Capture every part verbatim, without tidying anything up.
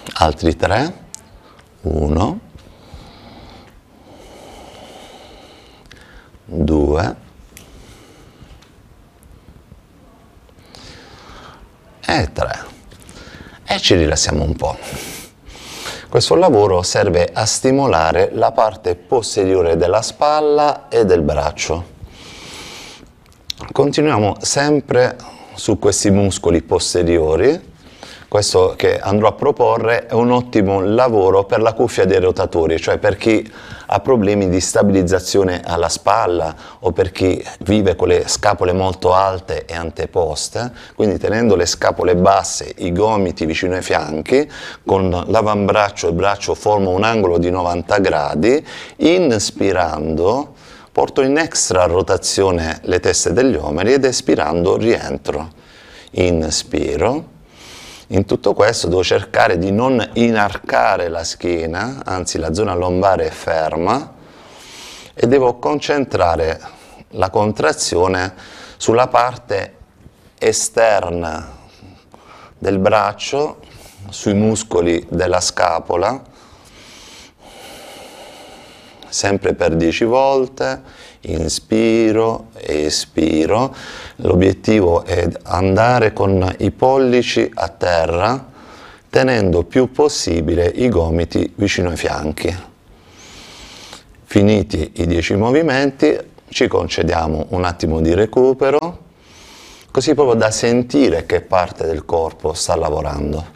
altri tre, uno, due e tre, e ci rilassiamo un po'. Questo lavoro serve a stimolare la parte posteriore della spalla e del braccio. Continuiamo sempre su questi muscoli posteriori. Questo che andrò a proporre è un ottimo lavoro per la cuffia dei rotatori, cioè per chi ha problemi di stabilizzazione alla spalla o per chi vive con le scapole molto alte e anteposte, quindi tenendo le scapole basse, i gomiti vicino ai fianchi, con l'avambraccio e il braccio formo un angolo di novanta gradi, inspirando porto in extra rotazione le teste degli omeri ed espirando rientro. Inspiro. In tutto questo devo cercare di non inarcare la schiena, anzi la zona lombare è ferma, e devo concentrare la contrazione sulla parte esterna del braccio, sui muscoli della scapola, sempre per dieci volte. Inspiro, espiro, l'obiettivo è andare con i pollici a terra, tenendo più possibile i gomiti vicino ai fianchi. Finiti i dieci movimenti, ci concediamo un attimo di recupero, così proprio da sentire che parte del corpo sta lavorando.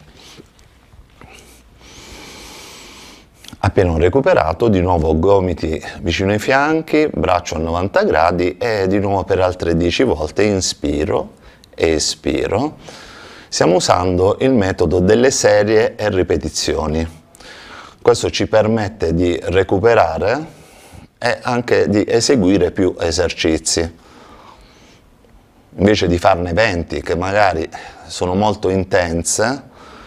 Appena recuperato, di nuovo gomiti vicino ai fianchi, braccio a novanta gradi e di nuovo per altre dieci volte inspiro, espiro. Stiamo usando il metodo delle serie e ripetizioni. Questo ci permette di recuperare e anche di eseguire più esercizi. Invece di farne venti che magari sono molto intense,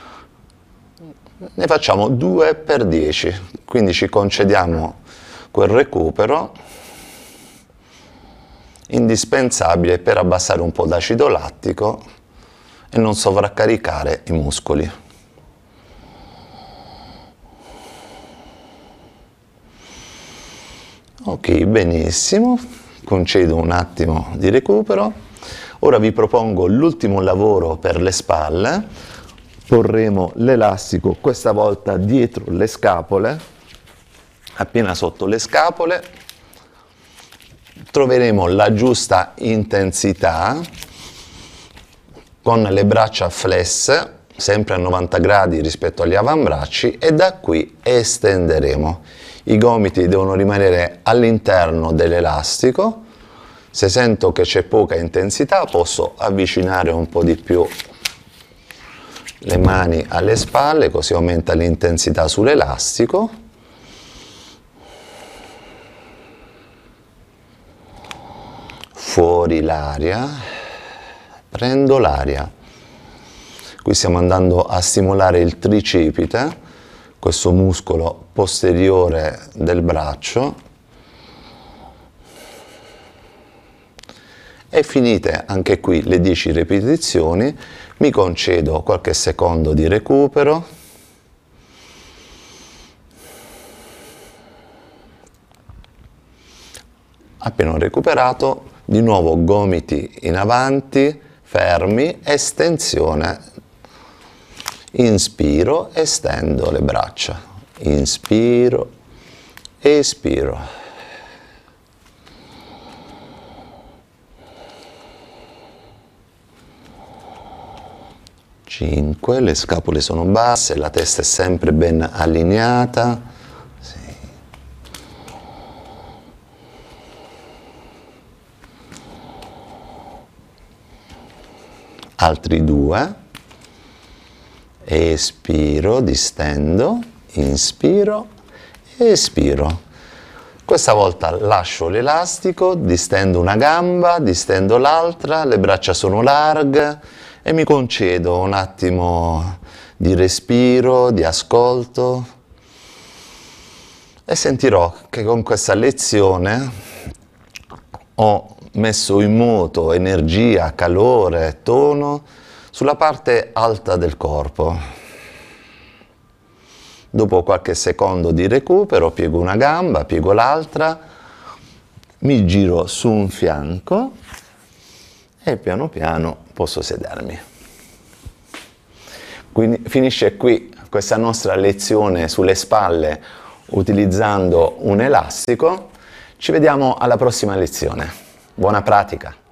ne facciamo due per dieci, quindi ci concediamo quel recupero indispensabile per abbassare un po' d'acido lattico e non sovraccaricare i muscoli. Ok, benissimo, concedo un attimo di recupero. Ora vi propongo l'ultimo lavoro per le spalle. Porremo l'elastico questa volta dietro le scapole, appena sotto le scapole. Troveremo la giusta intensità con le braccia flesse, sempre a novanta gradi rispetto agli avambracci, e da qui estenderemo. I gomiti devono rimanere all'interno dell'elastico. Se sento che c'è poca intensità, posso avvicinare un po' di più le mani alle spalle, così aumenta l'intensità sull'elastico. Fuori l'aria, prendo l'aria. Qui stiamo andando a stimolare il tricipite, questo muscolo posteriore del braccio. E finite anche qui le dieci ripetizioni, mi concedo qualche secondo di recupero. Appena ho recuperato, di nuovo gomiti in avanti, fermi, estensione. Inspiro, estendo le braccia. Inspiro, espiro. cinque, le scapole sono basse, la testa è sempre ben allineata. Sì. Altri due. Espiro, distendo, inspiro, espiro. Questa volta lascio l'elastico, distendo una gamba, distendo l'altra, le braccia sono larghe, e mi concedo un attimo di respiro, di ascolto, e sentirò che con questa lezione ho messo in moto energia, calore, tono sulla parte alta del corpo. Dopo qualche secondo di recupero piego una gamba, piego l'altra, mi giro su un fianco e piano piano posso sedermi. Quindi finisce qui questa nostra lezione sulle spalle utilizzando un elastico. Ci vediamo alla prossima lezione. Buona pratica!